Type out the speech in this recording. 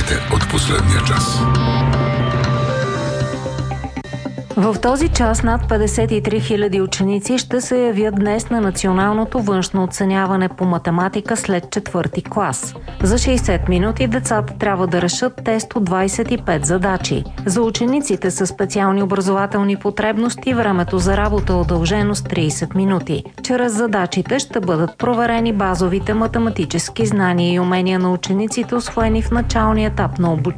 новините от последния час. В този час над 53 000 ученици ще се явят днес на националното външно оценяване по математика след четвърти клас. За 60 минути децата трябва да решат тест от 25 задачи. За учениците със специални образователни потребности времето за работа е удължено с 30 минути. Чрез задачите ще бъдат проверени базовите математически знания и умения на учениците, усвоени в началния етап на обучение.